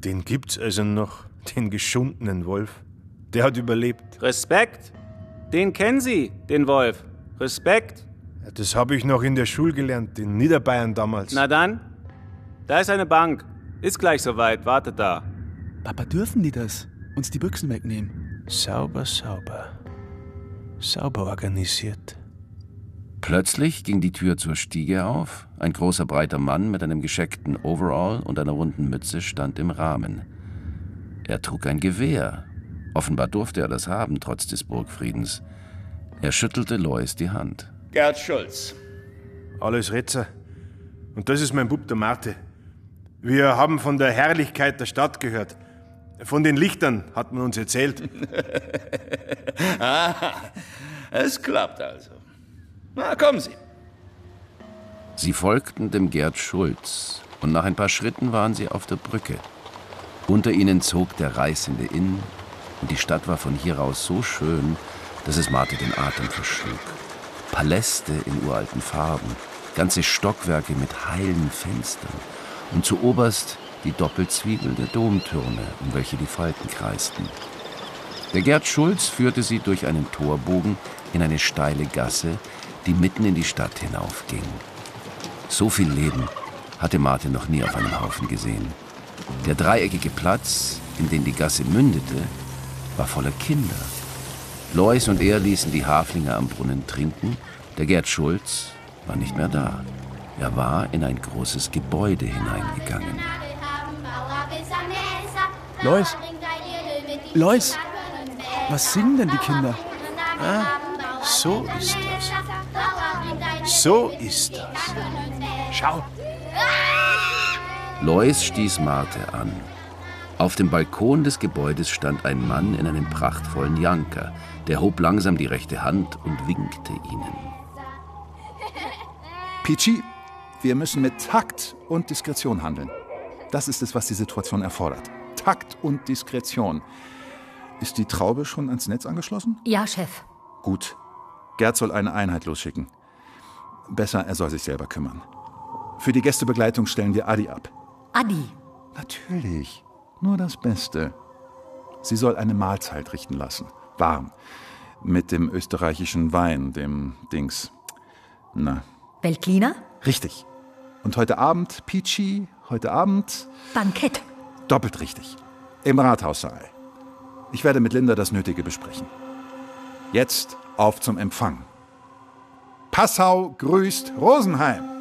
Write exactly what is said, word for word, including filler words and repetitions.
Den gibt's also noch, den geschundenen Wolf. Der hat überlebt. Respekt. Den kennen Sie, den Wolf. Respekt. Ja, das habe ich noch in der Schule gelernt, in Niederbayern damals. Na dann, da ist eine Bank. Ist gleich soweit, wartet da. Papa, dürfen die das? Uns die Büchsen wegnehmen? Sauber, sauber. Sauber organisiert. Plötzlich ging die Tür zur Stiege auf. Ein großer, breiter Mann mit einem gescheckten Overall und einer runden Mütze stand im Rahmen. Er trug ein Gewehr. Offenbar durfte er das haben, trotz des Burgfriedens. Er schüttelte Lois die Hand. Gerd Schulz. Alles Retzer. Und das ist mein Bub, der Marte. Wir haben von der Herrlichkeit der Stadt gehört. Von den Lichtern hat man uns erzählt. Ah, es klappt also. Na, kommen Sie. Sie folgten dem Gerd Schulz, und nach ein paar Schritten waren sie auf der Brücke. Unter ihnen zog der reißende Inn, und die Stadt war von hier aus so schön, dass es Marte den Atem verschlug. Paläste in uralten Farben, ganze Stockwerke mit heilen Fenstern und zu oberst die Doppelzwiebel der Domtürme, um welche die Falken kreisten. Der Gerd Schulz führte sie durch einen Torbogen in eine steile Gasse, die mitten in die Stadt hinaufging. So viel Leben hatte Marte noch nie auf einem Haufen gesehen. Der dreieckige Platz, in den die Gasse mündete, war voller Kinder. Lois und er ließen die Haflinger am Brunnen trinken. Der Gerd Schulz war nicht mehr da. Er war in ein großes Gebäude hineingegangen. Lois! Lois! Was singen denn die Kinder? Ah, so ist das. So ist das. Schau. Lois stieß Marte an. Auf dem Balkon des Gebäudes stand ein Mann in einem prachtvollen Janker. Der hob langsam die rechte Hand und winkte ihnen. Peachy, wir müssen mit Takt und Diskretion handeln. Das ist es, was die Situation erfordert. Takt und Diskretion. Ist die Traube schon ans Netz angeschlossen? Ja, Chef. Gut. Gerd soll eine Einheit losschicken. Besser, er soll sich selber kümmern. Für die Gästebegleitung stellen wir Adi ab. Adi? Natürlich. Nur das Beste. Sie soll eine Mahlzeit richten lassen. Warm. Mit dem österreichischen Wein, dem Dings. Na. Veltliner? Richtig. Und heute Abend, Peachy, heute Abend... Bankett. Doppelt richtig. Im Rathaussaal. Ich werde mit Linda das Nötige besprechen. Jetzt auf zum Empfang. Passau grüßt Rosenheim.